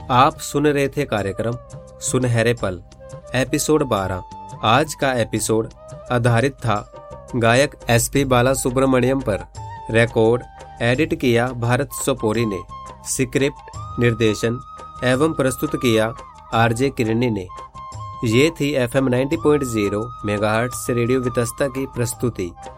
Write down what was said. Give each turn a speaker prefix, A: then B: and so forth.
A: आप सुन रहे थे कार्यक्रम सुनहरे पल एपिसोड 12। आज का एपिसोड आधारित था गायक एसपी बालासुब्रमण्यम पर। रिकॉर्ड एडिट किया भारत सोपोरी ने। स्क्रिप्ट निर्देशन एवं प्रस्तुत किया आरजे किरणी ने। ये थी FM 90.0 मेगाहर्ट्ज से रेडियो वितस्ता की प्रस्तुति।